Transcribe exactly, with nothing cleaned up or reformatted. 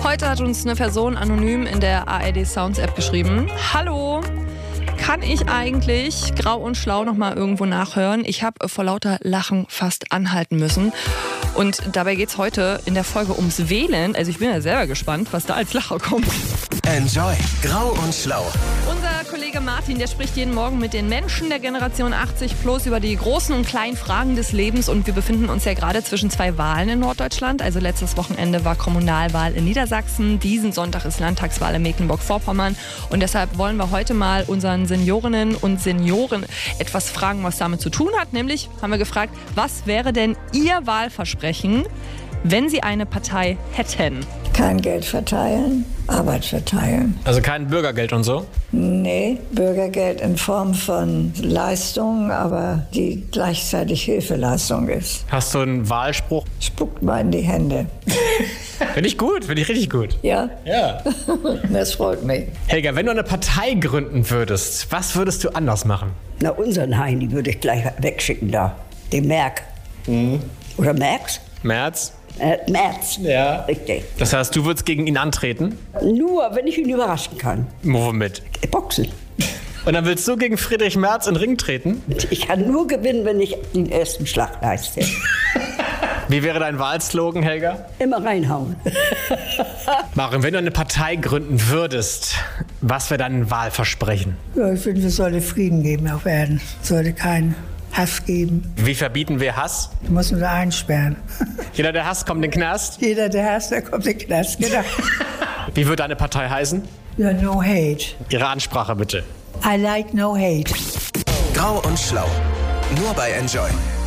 Heute hat uns eine Person anonym in der A R D Sounds App geschrieben. Hallo, kann ich eigentlich Grau und Schlau nochmal irgendwo nachhören? Ich habe vor lauter Lachen fast anhalten müssen. Und dabei geht es heute in der Folge ums Wählen. Also ich bin ja selber gespannt, was da als Lacher kommt. Enjoy Grau und Schlau. Unser Kollege Martin, der spricht jeden Morgen mit den Menschen der Generation achtzig plus über die großen und kleinen Fragen des Lebens. Und wir befinden uns ja gerade zwischen zwei Wahlen in Norddeutschland. Also letztes Wochenende war Kommunalwahl in Niedersachsen. Diesen Sonntag ist Landtagswahl in Mecklenburg-Vorpommern. Und deshalb wollen wir heute mal unseren Seniorinnen und Senioren etwas fragen, was damit zu tun hat. Nämlich haben wir gefragt, was wäre denn Ihr Wahlversprechen, wenn Sie eine Partei hätten? Kein Geld verteilen, Arbeit verteilen. Also kein Bürgergeld und so? Nee, Bürgergeld in Form von Leistung, aber die gleichzeitig Hilfeleistung ist. Hast du einen Wahlspruch? Spuckt mal in die Hände. Finde ich gut, finde ich richtig gut. Ja? Ja. Das freut mich. Helga, wenn du eine Partei gründen würdest, was würdest du anders machen? Na, unseren Heini würde ich gleich wegschicken da. Den Merk. Mhm. Oder Merks? Merz? Äh, Merz. Ja. Richtig. Das heißt, du würdest gegen ihn antreten? Nur, wenn ich ihn überraschen kann. Womit? Boxen. Und dann willst du gegen Friedrich Merz in den Ring treten? Ich kann nur gewinnen, wenn ich den ersten Schlag leiste. Wie wäre dein Wahlslogan, Helga? Immer reinhauen. Maren, wenn du eine Partei gründen würdest, was wäre dein Wahlversprechen? Ja, ich finde, es sollte Frieden geben auf Erden. Es sollte keinen Hass geben. Wie verbieten wir Hass? Du musst uns einsperren. Jeder, der hasst, kommt in den Knast? Jeder, der hasst, der kommt in den Knast, genau. Wie wird deine Partei heißen? Ja, no hate. Ihre Ansprache bitte. I like no hate. Grau und Schlau. Nur bei Enjoy.